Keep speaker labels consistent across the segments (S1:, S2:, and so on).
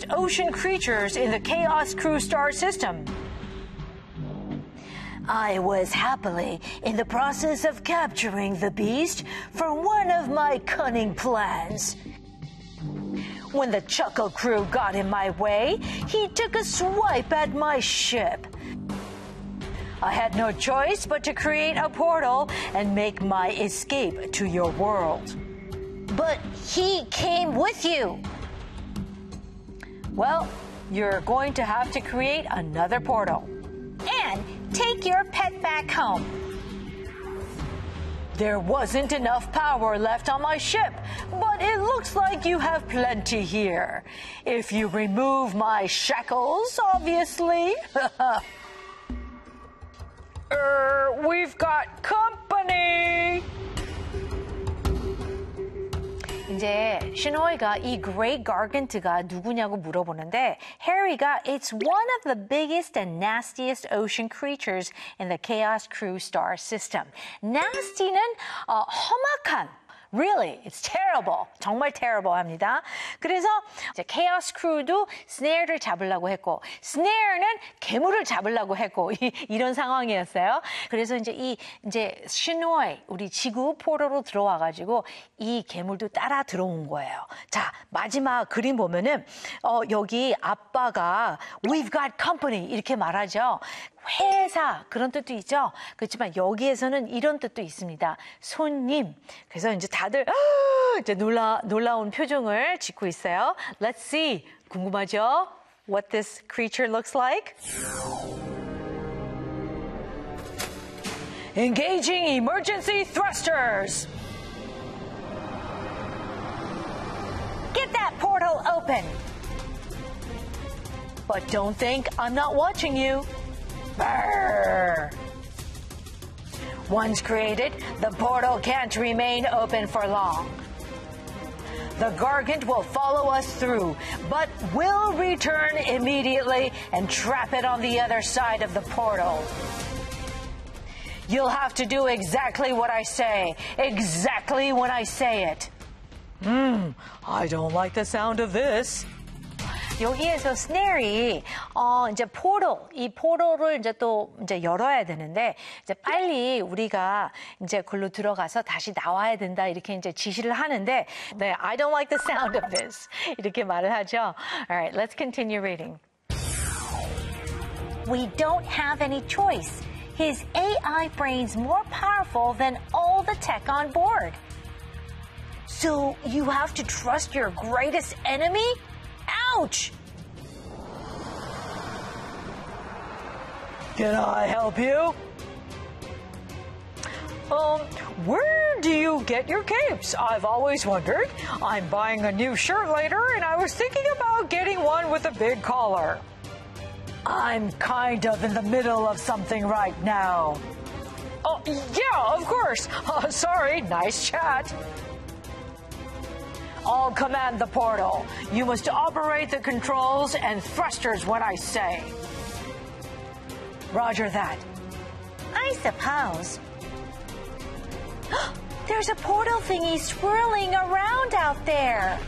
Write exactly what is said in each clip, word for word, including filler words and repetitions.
S1: ocean creatures in the Chaos Crew star system. I was happily in the process of capturing the beast for one of my cunning plans. When the Chuckle Crew got in my way, he took a swipe at my ship. I had no choice but to create a portal and make my escape to your world.
S2: But he came with you.
S1: Well, you're going to have to create another portal.
S2: And take your pet back home.
S1: There wasn't enough power left on my ship, but it looks like you have plenty here. If you remove my shackles, obviously. er, we've got company.
S3: 이제 신호이가 이 그레이 가르겐트가 누구냐고 물어보는데 해리가 It's one of the biggest and nastiest ocean creatures in the Chaos Crew star system. Nasty는 어, 험악한. Really, it's terrible. 정말 terrible 합니다. 그래서 이제 Chaos Crew도 스네어를 잡으려고 했고, 스네어는 괴물을 잡으려고 했고, 이, 이런 상황이었어요. 그래서 이제 이 이제 신호에 우리 지구 포로로 들어와가지고 이 괴물도 따라 들어온 거예요. 자, 마지막 그림 보면은 어, 여기 아빠가 We've got company 이렇게 말하죠. 회사 그런 뜻도 있죠. 그렇지만 여기에서는 이런 뜻도 있습니다. 손님. 그래서 이제 다들 이제 놀라 놀라운 표정을 짓고 있어요. Let's see. 궁금하죠? What this creature looks like?
S1: Engaging emergency thrusters.
S2: Get that portal open.
S1: But don't think I'm not watching you. Brr. Once created, the portal can't remain open for long. The Gargant will follow us through, but will return immediately and trap it on the other side of the portal. You'll have to do exactly what I say, exactly when I say it. Hmm, I don't like the sound of this.
S3: 여기에서 스네리 어 이제 포로 이 포로를 이제 또 이제 열어야 되는데 이제 빨리 우리가 이제 글로 들어가서 다시 나와야 된다 이렇게 이제 지시를 하는데 네 I don't like the sound of this 이렇게 말을 하죠. Alright, let's continue reading.
S2: We don't have any choice. His A I brain's more powerful than all the tech on board. So you have to trust your greatest enemy? Ouch!
S1: Can I help you? Um, where do you get your capes? I've always wondered. I'm buying a new shirt later, and I was thinking about getting one with a big collar. I'm kind of in the middle of something right now. Oh, yeah, of course. Uh, sorry, nice chat. I'll command the portal. You must operate the controls and thrusters when I say. Roger that.
S2: I suppose. There's a portal thingy swirling around out there.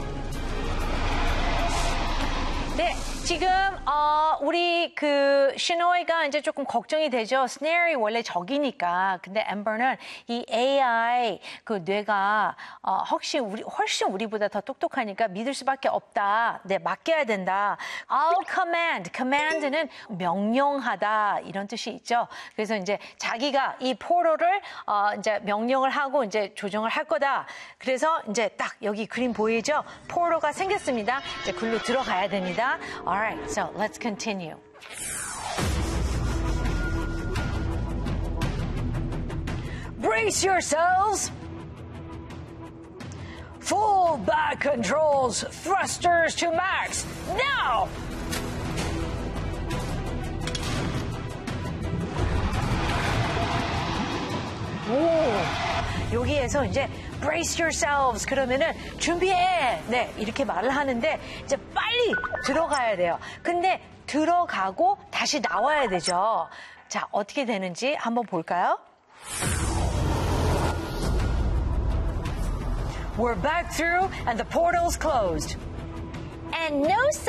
S3: 네, 지금 어 우리 그 신호이가 이제 조금 걱정이 되죠. 스네어이 원래 적이니까. 근데 엠버는 이 에이 아이 그 뇌가 어 훨씬 우리 훨씬 우리보다 더 똑똑하니까 믿을 수밖에 없다. 네, 맡겨야 된다. I'll command. command는 명령하다 이런 뜻이 있죠. 그래서 이제 자기가 이 포로를 어 이제 명령을 하고 이제 조정을 할 거다. 그래서 이제 딱 여기 그림 보이죠? 포로가 생겼습니다. 이제 글로 들어가야 됩니다. All right, so let's continue.
S1: Brace yourselves. Full back controls, thrusters to max. Now!
S3: 오, 여기에서 이제 brace yourselves 그러면은 준비해. 네, 이렇게 말을 하는데 이제 빨리 들어가야 돼요. 근데 들어가고 다시 나와야 되죠. 자, 어떻게 되는지 한번 볼까요?
S1: We're back through and the portal's closed.
S2: And no